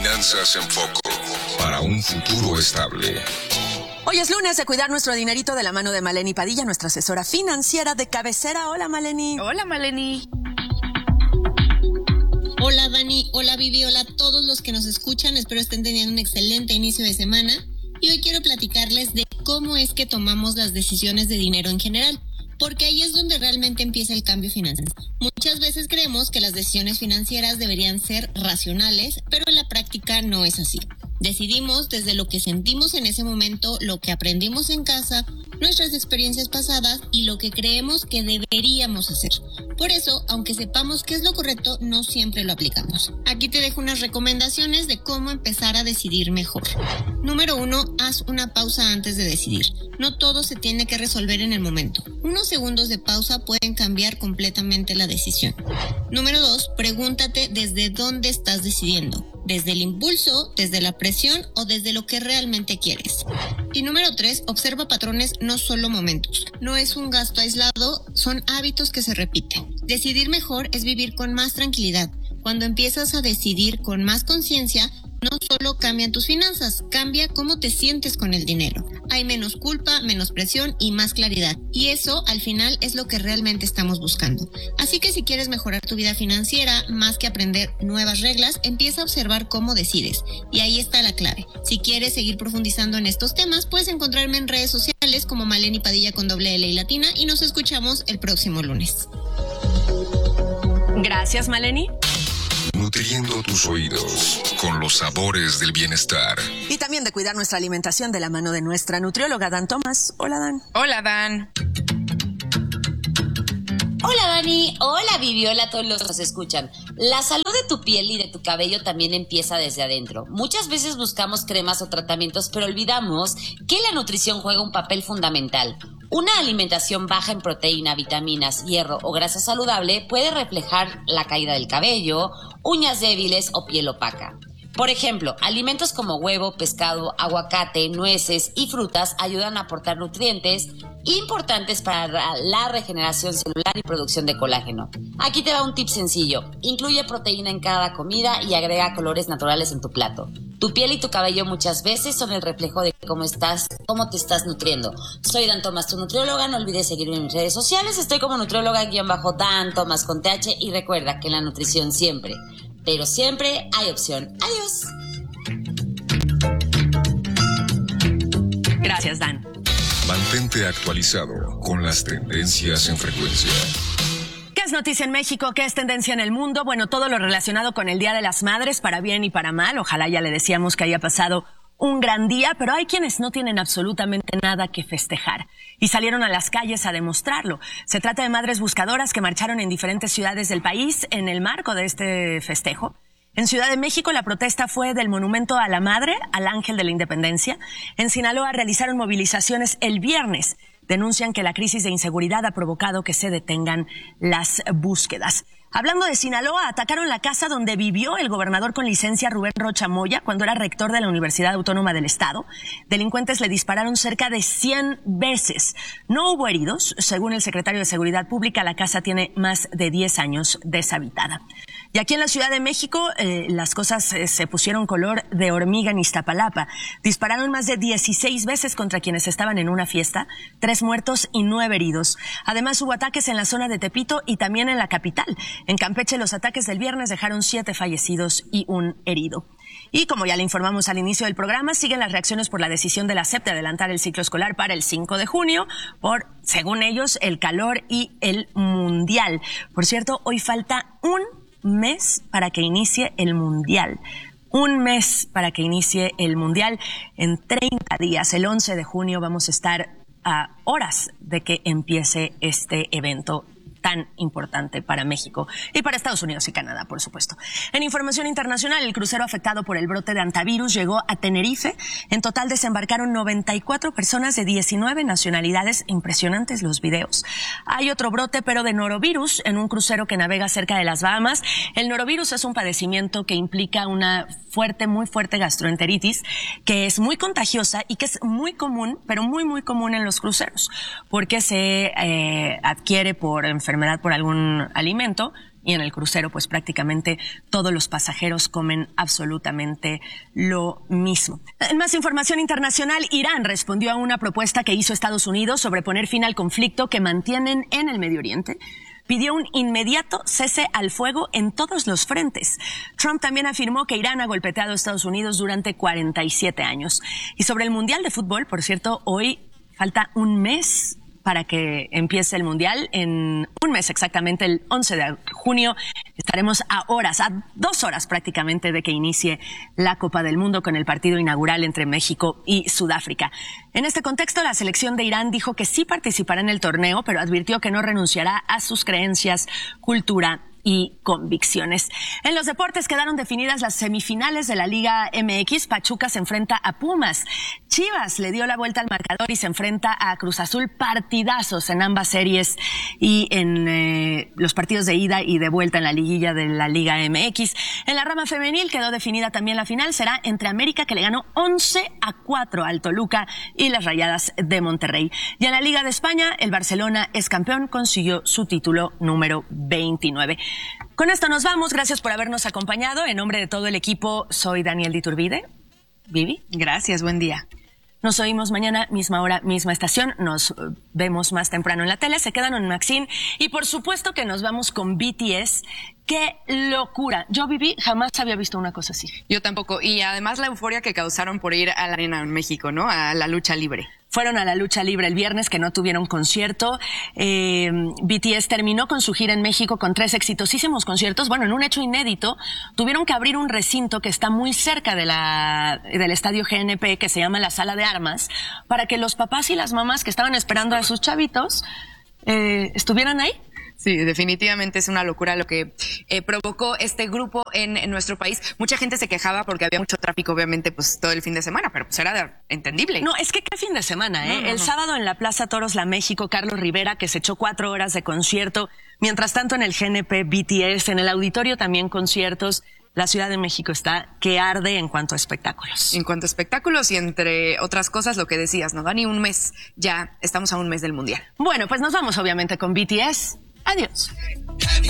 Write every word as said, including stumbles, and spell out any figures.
Finanzas en Foco, para un futuro estable. Hoy es lunes de cuidar nuestro dinerito de la mano de Maleni Padilla, nuestra asesora financiera de cabecera. Hola, Maleni. Hola, Maleni. Hola, Dani. Hola, Vivi. Hola a todos los que nos escuchan. Espero estén teniendo un excelente inicio de semana. Y hoy quiero platicarles de cómo es que tomamos las decisiones de dinero en general, porque ahí es donde realmente empieza el cambio financiero. Muchas veces creemos que las decisiones financieras deberían ser racionales, pero en la práctica no es así. Decidimos desde lo que sentimos en ese momento, lo que aprendimos en casa, nuestras experiencias pasadas y lo que creemos que deberíamos hacer. Por eso, aunque sepamos qué es lo correcto, no siempre lo aplicamos. Aquí te dejo unas recomendaciones de cómo empezar a decidir mejor. Número uno, haz una pausa antes de decidir. No todo se tiene que resolver en el momento. Unos segundos de pausa pueden cambiar completamente la decisión. Número dos, pregúntate desde dónde estás decidiendo. ¿Desde el impulso, desde la presión o desde lo que realmente quieres? Y número tres, observa patrones, no solo momentos. No es un gasto aislado, son hábitos que se repiten. Decidir mejor es vivir con más tranquilidad. Cuando empiezas a decidir con más conciencia, no solo cambian tus finanzas, cambia cómo te sientes con el dinero. Hay menos culpa, menos presión y más claridad. Y eso, al final, es lo que realmente estamos buscando. Así que si quieres mejorar tu vida financiera, más que aprender nuevas reglas, empieza a observar cómo decides. Y ahí está la clave. Si quieres seguir profundizando en estos temas, puedes encontrarme en redes sociales como Maleni Padilla con doble L y latina, y nos escuchamos el próximo lunes. Gracias, Maleni. Nutriendo tus oídos con los sabores del bienestar. Y también de cuidar nuestra alimentación de la mano de nuestra nutrióloga, Dan Tomás. Hola, Dan. Hola, Dan. Hola, Dani. Hola, Vivi. Hola a todos los que nos escuchan. La salud de tu piel y de tu cabello también empieza desde adentro. Muchas veces buscamos cremas o tratamientos, pero olvidamos que la nutrición juega un papel fundamental. Una alimentación baja en proteína, vitaminas, hierro o grasa saludable puede reflejar la caída del cabello, uñas débiles o piel opaca. Por ejemplo, alimentos como huevo, pescado, aguacate, nueces y frutas ayudan a aportar nutrientes importantes para la regeneración celular y producción de colágeno. Aquí te va un tip sencillo. Incluye proteína en cada comida y agrega colores naturales en tu plato. Tu piel y tu cabello muchas veces son el reflejo de cómo estás, cómo te estás nutriendo. Soy Dan Tomás, tu nutrióloga. No olvides seguirme en mis redes sociales. Estoy como nutrióloga-Dan Tomás con T H. Y recuerda que en la nutrición siempre, pero siempre hay opción. Adiós. Gracias, Dan. Mantente actualizado con las tendencias en frecuencia. ¿Qué es noticia en México? ¿Qué es tendencia en el mundo? Bueno, todo lo relacionado con el Día de las Madres, para bien y para mal. Ojalá ya le decíamos que haya pasado un gran día, pero hay quienes no tienen absolutamente nada que festejar y salieron a las calles a demostrarlo. Se trata de madres buscadoras que marcharon en diferentes ciudades del país en el marco de este festejo. En Ciudad de México la protesta fue del Monumento a la Madre al Ángel de la Independencia. En Sinaloa realizaron movilizaciones el viernes. Denuncian que la crisis de inseguridad ha provocado que se detengan las búsquedas. Hablando de Sinaloa, atacaron la casa donde vivió el gobernador con licencia Rubén Rocha Moya cuando era rector de la Universidad Autónoma del Estado. Delincuentes le dispararon cerca de cien veces. No hubo heridos. Según el secretario de Seguridad Pública, la casa tiene más de diez años deshabitada. Y aquí en la Ciudad de México, eh, las cosas eh, se pusieron color de hormiga en Iztapalapa. Dispararon más de dieciséis veces contra quienes estaban en una fiesta, tres muertos y nueve heridos. Además, hubo ataques en la zona de Tepito y también en la capital. En Campeche, los ataques del viernes dejaron siete fallecidos y un herido. Y como ya le informamos al inicio del programa, siguen las reacciones por la decisión de la SEP de adelantar el ciclo escolar para el cinco de junio, por, según ellos, el calor y el mundial. Por cierto, hoy falta un mes para que inicie el mundial. Un mes para que inicie el mundial. En treinta días, el once de junio, vamos a estar a horas de que empiece este evento tan importante para México y para Estados Unidos y Canadá, por supuesto. En información internacional, el crucero afectado por el brote de hantavirus llegó a Tenerife. En total desembarcaron noventa y cuatro personas de diecinueve nacionalidades. Impresionantes los videos. Hay otro brote, pero de norovirus, en un crucero que navega cerca de las Bahamas. El norovirus es un padecimiento que implica una fuerte, muy fuerte gastroenteritis, que es muy contagiosa y que es muy común, pero muy, muy común en los cruceros, porque se eh, adquiere por enfermedad por algún alimento y en el crucero pues prácticamente todos los pasajeros comen absolutamente lo mismo. En más información internacional, Irán respondió a una propuesta que hizo Estados Unidos sobre poner fin al conflicto que mantienen en el Medio Oriente. Pidió un inmediato cese al fuego en todos los frentes. Trump también afirmó que Irán ha golpeado a Estados Unidos durante cuarenta y siete años. Y sobre el Mundial de Fútbol, por cierto, hoy falta un mes para que empiece el Mundial. En un mes exactamente, el once de junio, estaremos a horas, a dos horas prácticamente de que inicie la Copa del Mundo con el partido inaugural entre México y Sudáfrica. En este contexto, la selección de Irán dijo que sí participará en el torneo, pero advirtió que no renunciará a sus creencias, cultura y convicciones. En los deportes quedaron definidas las semifinales de la Liga M X. Pachuca se enfrenta a Pumas. Chivas le dio la vuelta al marcador y se enfrenta a Cruz Azul. Partidazos en ambas series y en eh, los partidos de ida y de vuelta en la liguilla de la Liga M X. En la rama femenil quedó definida también la final. Será entre América, que le ganó once a cuatro al Toluca, y las Rayadas de Monterrey. Y en la Liga de España, el Barcelona es campeón, consiguió su título número veintinueve. Con esto nos vamos. Gracias por habernos acompañado. En nombre de todo el equipo, soy Daniel de Iturbide. Vivi. Gracias, buen día. Nos oímos mañana, misma hora, misma estación. Nos vemos más temprano en la tele. Se quedan en Maxine. Y por supuesto que nos vamos con B T S. ¡Qué locura! Yo, Vivi, jamás había visto una cosa así. Yo tampoco. Y además la euforia que causaron por ir a la arena en México, ¿no? A la lucha libre. Fueron a la lucha libre el viernes, que no tuvieron concierto. Eh, B T S terminó con su gira en México con tres exitosísimos conciertos. Bueno, en un hecho inédito, tuvieron que abrir un recinto que está muy cerca de la, del estadio G N P, que se llama la Sala de Armas, para que los papás y las mamás que estaban esperando a sus chavitos eh, estuvieran ahí. Sí, definitivamente es una locura lo que eh, provocó este grupo en, en nuestro país. Mucha gente se quejaba porque había mucho tráfico, obviamente, pues todo el fin de semana, pero pues era de, entendible. No, es que qué fin de semana, ¿eh? No, no, el no. sábado en la Plaza Toros La México, Carlos Rivera, que se echó cuatro horas de concierto. Mientras tanto, en el G N P, B T S, en el auditorio también conciertos. La Ciudad de México está que arde en cuanto a espectáculos. En cuanto a espectáculos y entre otras cosas, lo que decías, ¿no, Dani? Un mes, ya estamos a un mes del Mundial. Bueno, pues nos vamos obviamente con B T S. Adiós.